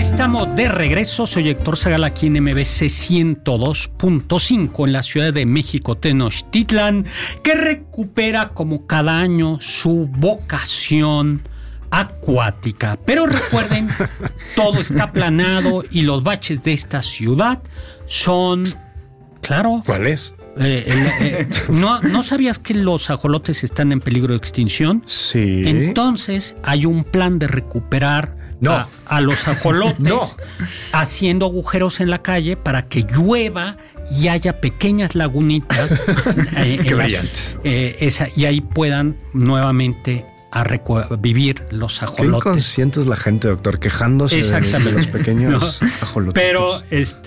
estamos de regreso. Soy Héctor Zagala aquí en MBC 102.5 en la Ciudad de México, Tenochtitlan, que recupera como cada año su vocación acuática. Pero recuerden, todo está aplanado y los baches de esta ciudad son, claro... ¿Cuál es? ¿No sabías que los ajolotes están en peligro de extinción? Sí. Entonces hay un plan de recuperar a los ajolotes haciendo agujeros en la calle para que llueva y haya pequeñas lagunitas Qué brillantes. Y ahí puedan nuevamente vivir los ajolotes. Qué inconsciente es la gente, doctor, quejándose de los pequeños ajolotes. Pero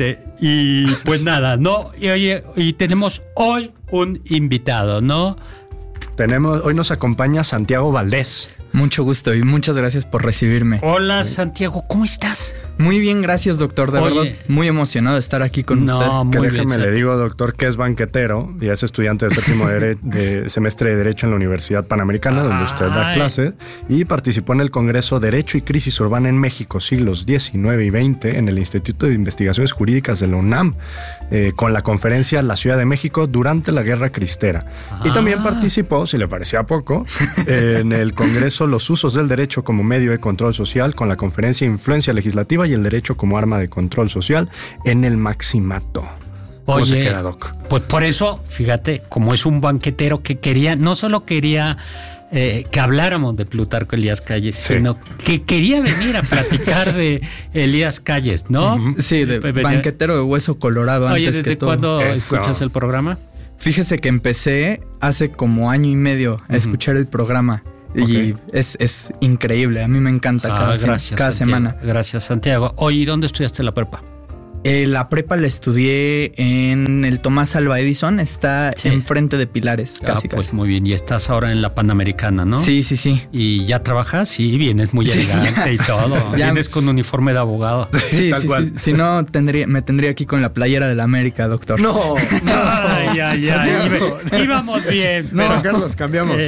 y pues nada, ¿no? Y tenemos hoy un invitado, ¿no? Hoy nos acompaña Santiago Valdés. Mucho gusto y muchas gracias por recibirme. Hola, sí. Santiago, ¿cómo estás? Muy bien, gracias, doctor. De verdad, muy emocionado de estar aquí con usted. Que déjeme le digo, doctor, que es banquetero y es estudiante de séptimo de semestre de Derecho en la Universidad Panamericana, donde usted da clases, y participó en el Congreso Derecho y Crisis Urbana en México, siglos XIX y XX, en el Instituto de Investigaciones Jurídicas de la UNAM, con la conferencia La Ciudad de México durante la Guerra Cristera. Y también participó, si le parecía poco, en el Congreso Los Usos del Derecho como Medio de Control Social, con la conferencia Influencia Legislativa y el Derecho como Arma de Control Social en el Maximato. ¿Cómo se queda, Doc? Pues por eso, fíjate, como es un banquetero que no solo quería que habláramos de Plutarco Elías Calles, sino que quería venir a platicar de Elías Calles, ¿no? Sí, de banquetero de hueso colorado. Oye, antes que todo. ¿desde cuándo escuchas el programa? Fíjese que empecé hace como año y medio a escuchar el programa. Y es increíble, a mí me encanta cada semana. Gracias, Santiago. Oye, ¿y dónde estudiaste la prepa? La prepa la estudié en el Tomás Alva Edison, está enfrente de Pilares, casi. Pues muy bien, y estás ahora en la Panamericana, ¿no? Sí. ¿Y ya trabajas? Sí, vienes muy elegante y todo. Vienes con uniforme de abogado. Sí. Si no, me tendría aquí con la playera de la América, doctor. No. Ay. Íbamos bien. No, Carlos, cambiamos.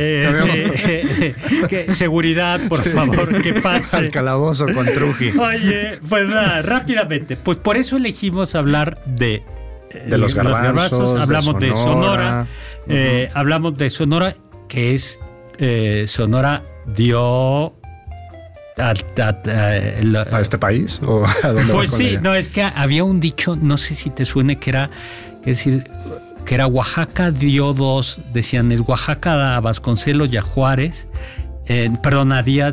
Seguridad, por favor, que pase. Al calabozo con Truji. Oye, pues nada, rápidamente. Pues por eso elegimos hablar de los garbanzos, hablamos de Sonora. Hablamos de Sonora, que es Sonora dio a este país o a dónde. Pues sí, no, es que había un dicho, no sé si te suene, que era Oaxaca dio dos, decían, es Oaxaca a Vasconcelos y a Juárez, a Díaz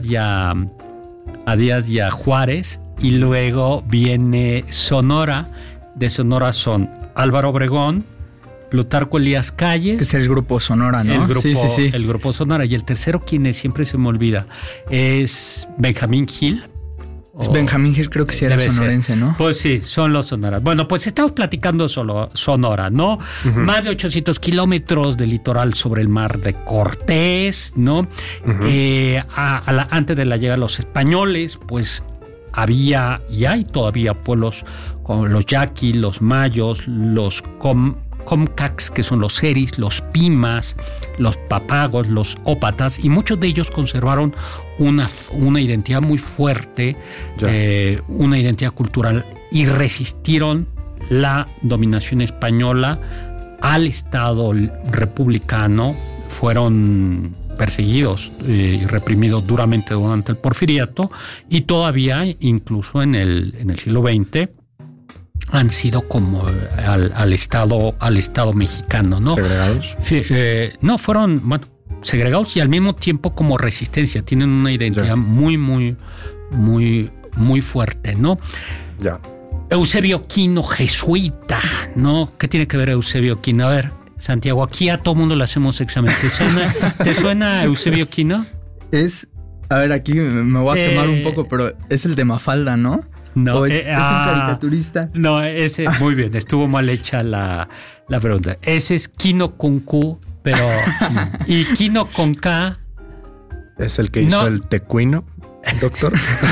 y a Juárez. Y luego viene Sonora. De Sonora son Álvaro Obregón, Plutarco Elías Calles. Que es el grupo Sonora, ¿no? Sí. El grupo Sonora. Y el tercero, quien es, siempre se me olvida, es Benjamín Gil. Benjamín Gil creo que sí era sonorense, ¿no? Pues sí, son los Sonoras. Bueno, pues estamos platicando solo Sonora, ¿no? Más de 800 kilómetros de litoral sobre el mar de Cortés, ¿no? Antes de la llegada de los españoles, pues había y hay todavía pueblos como los yaquis, los mayos, los comcacs, que son los seris, los pimas, los papagos, los ópatas, y muchos de ellos conservaron una identidad muy fuerte, una identidad cultural, y resistieron la dominación española al Estado republicano. Fueron perseguidos y reprimidos duramente durante el Porfiriato, y todavía, incluso en el siglo XX, han sido como al Estado mexicano, ¿no? ¿Segregados? No, fueron, segregados y al mismo tiempo como resistencia. Tienen una identidad muy, muy, muy, muy fuerte, ¿no? Ya. Eusebio Quino, jesuita, ¿no? ¿Qué tiene que ver Eusebio Quino? A ver, Santiago, aquí a todo mundo le hacemos examen. ¿Te suena Eusebio Quino? A ver, aquí me voy a quemar un poco, pero es el de Mafalda, ¿no? No, ¿O es un caricaturista? No, ese, muy bien, estuvo mal hecha la pregunta. Ese es Quino con Q, pero... y Quino con K... ¿Es el que hizo el tecuino, doctor?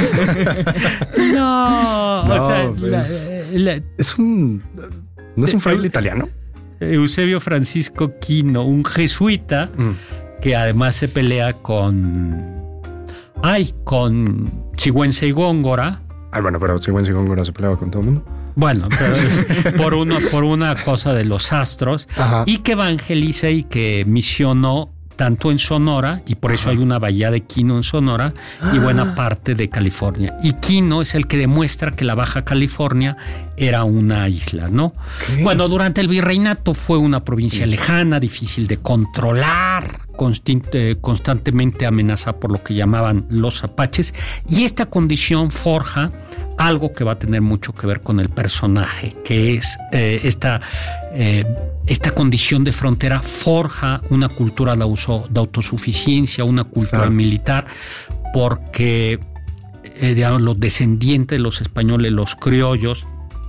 No, o sea... ¿No es un fraile italiano? Eusebio Francisco Quino, un jesuita que además se pelea con Sigüenza y Góngora. bueno, pero Sigüenza y se peleaba con todo el mundo. Bueno, pero por una cosa de los astros. Ajá. Y que evangeliza y que misionó tanto en Sonora, y por eso hay una bahía de Quino en Sonora, y buena parte de California. Y Quino es el que demuestra que la Baja California era una isla, ¿no? ¿Qué? Bueno, durante el virreinato fue una provincia lejana, difícil de controlar, constantemente amenazada por lo que llamaban los apaches, y esta condición forja algo que va a tener mucho que ver con el personaje, que es esta condición de frontera forja una cultura de autosuficiencia, una cultura militar, porque digamos, los descendientes de los españoles, los criollos,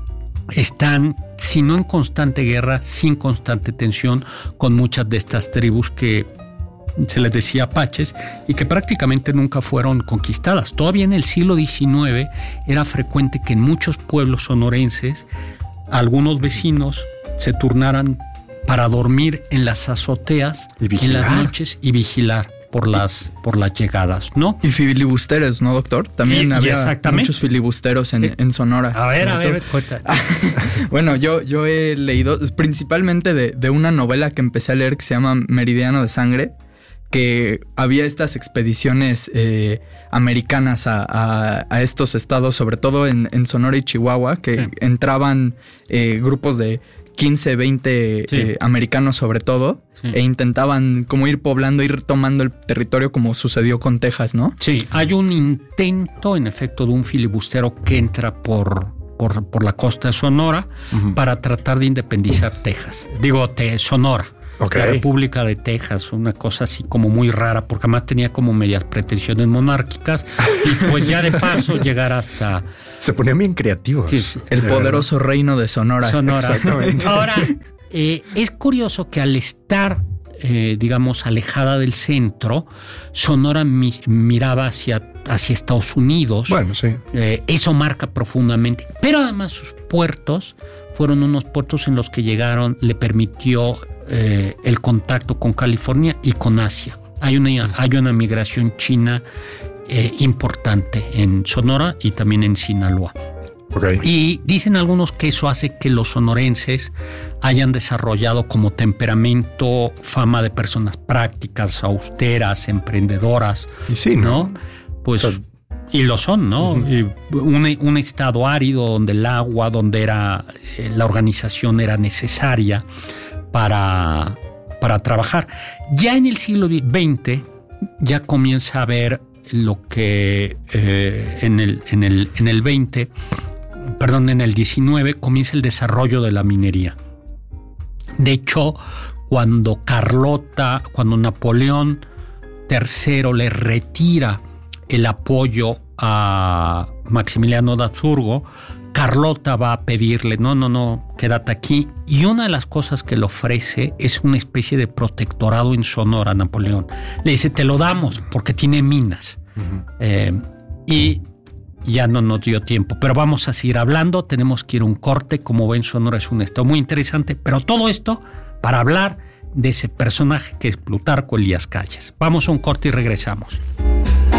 están, si no en constante guerra, sin constante tensión con muchas de estas tribus que se les decía apaches y que prácticamente nunca fueron conquistadas. Todavía en el siglo XIX era frecuente que en muchos pueblos sonorenses algunos vecinos se turnaran para dormir en las azoteas en las noches y vigilar por las llegadas, ¿no? Y filibusteros, ¿no, doctor? También había muchos filibusteros en Sonora. A ver, cuenta. Bueno, yo he leído principalmente de una novela que empecé a leer que se llama Meridiano de Sangre, que había estas expediciones americanas a estos estados, sobre todo en Sonora y Chihuahua, que entraban grupos de 15, 20 americanos sobre todo, e intentaban como ir poblando, ir tomando el territorio como sucedió con Texas, ¿no? Sí, hay un intento, en efecto, de un filibustero que entra por la costa de Sonora para tratar de independizar Texas. Sonora. Okay. La República de Texas, una cosa así como muy rara, porque además tenía como medias pretensiones monárquicas y pues ya de paso llegar hasta... Se ponían bien creativos. Sí, el poderoso reino de Sonora. Exactamente. Ahora, es curioso que al estar, digamos, alejada del centro, Sonora miraba hacia Estados Unidos. Bueno, sí. Eso marca profundamente. Pero además sus puertos fueron unos puertos en los que le permitió el contacto con California y con Asia. Hay una migración china importante en Sonora y también en Sinaloa. Okay. Y dicen algunos que eso hace que los sonorenses hayan desarrollado como temperamento fama de personas prácticas, austeras, emprendedoras. Y sí, ¿no? Pues... Y lo son, ¿no? Un estado árido donde el agua, donde la organización era necesaria para trabajar. Ya en el siglo XX ya comienza a haber lo que en el 19 comienza el desarrollo de la minería. De hecho, cuando Napoleón III le retira el apoyo a Maximiliano de Habsburgo, Carlota va a pedirle, no, quédate aquí. Y una de las cosas que le ofrece es una especie de protectorado en Sonora a Napoleón. Le dice, te lo damos porque tiene minas. Y ya no nos dio tiempo, pero vamos a seguir hablando. Tenemos que ir a un corte. Como ven, Sonora es un estado muy interesante, pero todo esto para hablar de ese personaje que es Plutarco Elías Calles. Vamos a un corte y regresamos.